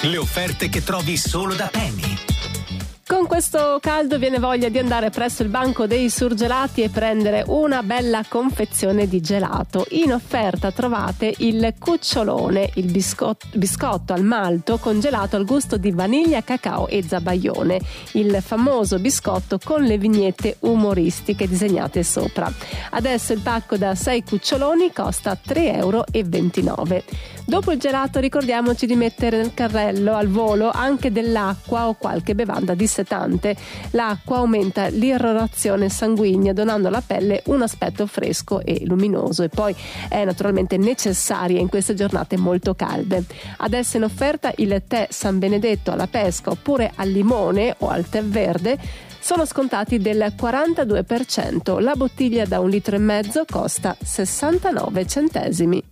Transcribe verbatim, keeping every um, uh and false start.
Le offerte che trovi solo da Penny. Con questo caldo viene voglia di andare presso il banco dei surgelati e prendere una bella confezione di gelato. In offerta trovate il cucciolone, il biscotto, biscotto al malto congelato al gusto di vaniglia, cacao e zabaione, il famoso biscotto con le vignette umoristiche disegnate sopra. Adesso il pacco da sei cuccioloni costa tre euro e ventinove. Dopo il gelato ricordiamoci di mettere nel carrello al volo anche dell'acqua o qualche bevanda dissetante. L'acqua aumenta l'irrorazione sanguigna donando alla pelle un aspetto fresco e luminoso, e poi è naturalmente necessaria in queste giornate molto calde. Adesso in offerta il tè San Benedetto alla pesca oppure al limone o al tè verde sono scontati del quarantadue per cento. La bottiglia da un litro e mezzo costa sessantanove centesimi.